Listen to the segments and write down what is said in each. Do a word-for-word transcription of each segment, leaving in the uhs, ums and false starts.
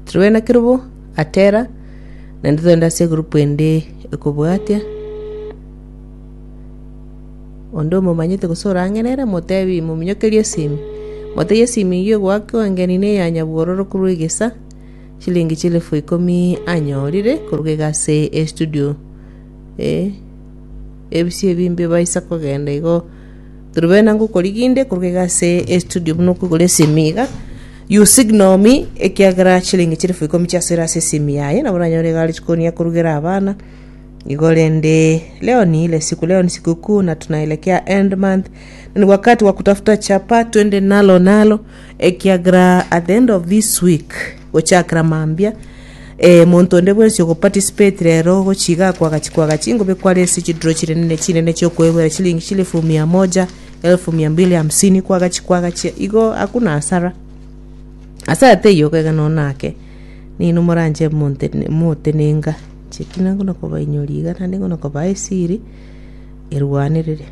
Truena kirubo atera na ndito ndase group ende ekobwatia ondo mumanyite gusora ngenera motebi muminyokerie simi moteye simi yo gwako angenine yanya bwororo kurugesa shilingi chile fu ikomi anyorire kurugegase e studio eh ebisi bimbe baisa kogenda igo Truena ngukoriginde kurugegase e studio buno kugole simiga you signal me ekiagra shilingi chile fu ikomi chasera se simi yaye na buranyore gali chikoni ya kurugera abana igolende. Leo ni ile siku, leo ni siku kuu na tunaelekea end month. Ni wakati wa kutafuta chapa twende nalo nalo ekiagra at the end of this week ochakra mambia e montonde bwensi ko participate rero go chiga kwa gachikwa gachingo be kwale si chidro chire nene chine ne chyo kwebera shilingi chile fu mia moja elfu mia mbili hamsini kwa gachikwa gachi igo hakuna hasara asara teyo kega nonake ni numoranje monte mote nenga chekina ngono ko bainyoriga na ngono ko baisiri irwanirire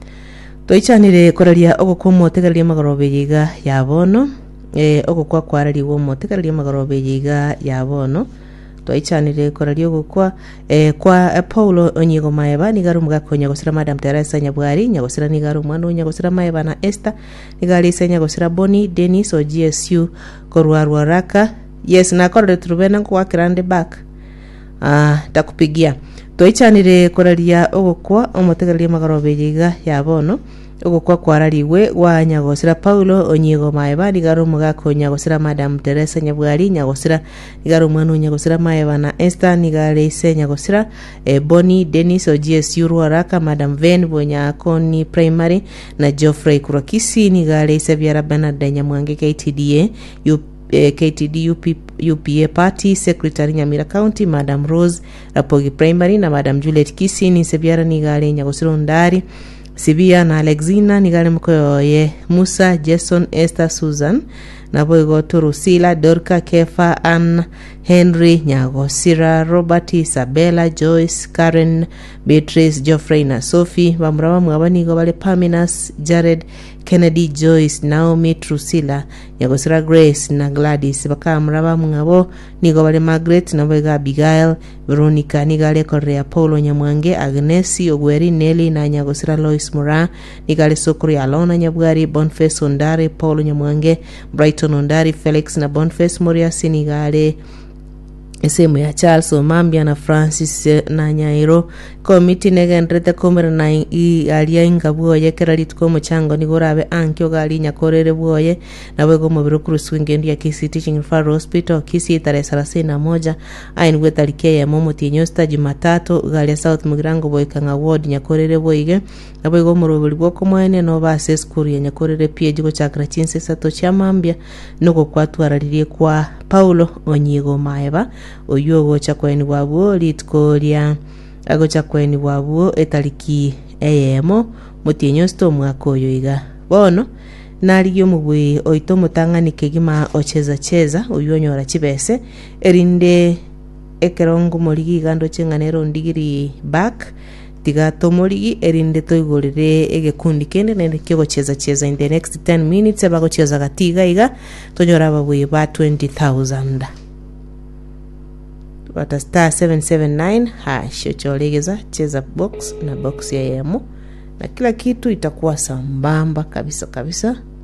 toichanire koraria ogokomotegaria magorobe yiga yabono eh ogokwa kwarari wo motegaria magorobe yiga yabono toichanire koraria ogokwa eh kwa Paulo Onyigo Maeba ni garu mugakonya gosira Madam Teresa Nyabwari nyagosira ni garu mwana nyagosira Maeba na Esther ni gali senya gosira Boni Dennis o G S U korwarwa raka yes na korre Truena kwa grande back ah takupigia toichanire koraria ogokwa omotegaria magorobe yiga yabono ogokwa kwarariwe wa nyagosira Paulo Onyigo Maeba ligaro mugakonya gosira Madam Teresa Nyabwari nyagosira ligaro mwana nyagosira Maeba na Esther nigale isenya gosira e Boni Dennis o G S U Ruaraka Madam Ven bonya Koni Primary na Geoffrey Kurakisi nigale isabiara Bernard Nyamwange K T D A U Eh, K T D U P A Party Secretary Nyamira County Madam Rose Rapogi Primary na Madam Juliet Kisi ni sebiara nigale nyagosiro ndari Sibia na Alexina nigale mkoyo ye Musa Jason Esther Susan na boigo Torusila Dorka Kefa Ann Henry Nyagosira Robert Isabella Joyce Karen Beatrice Geoffrey na Sophie bamuraba mwabani go bale Paminas Jared Kennedy Joyce Naomi Trusila Nyagosira Grace na Gladys bakamuraba mwabo nigo bale Margaret na boiga Abigail Veronica nigale Korea Paulo Nyamwange Agnesi Ogweri Nelly na Nyagosira Lois Mura nigale Sokori Alona Nyabwari Boniface Ondare Paulo Nyamwange Brighton Ondari Felix na Boniface Moria Sinigale esemu ya Charles Omambia na Francis na Nyairo komiti negendrete komera na i alia ingabwoye keralitko muchango nigorabe ankyo gali nyakorere bwoye nawe go mubiro kuruswingendi ya Kisii Teaching Referral Hospital Kisii tarehe thelathini na moja ainwe tarike ya Momoti Nyosta Jumatatu gali South Mugirango boy kanga ward nyakorere boyige nawe go murubiri bwo komwene no base school ya nyakorere pia jigo chakra chinse sato chamambia nuko kwatwararirie kwa Paulo Onyigo Maeba oyogo chakweni wabo litkoria ago chakweni wabo etaliki eyemo motienyosto mwakoyo iga bono naliyo mubwe oito mutangani kegima ocheza cheza oyonyora chibese erinde ekerongo moligi gando chenganero ndigiri back tiga tomoligi erinde toigorere egekundi kende nende kyo cheza cheza in the next ten minutes abago cheza gatiga iga tonyora babwe ba twenty thousand wata star seven seven nine hash cholegeza cheza box na box ya yemo na kila kitu itakuwa sambamba kabisa kabisa.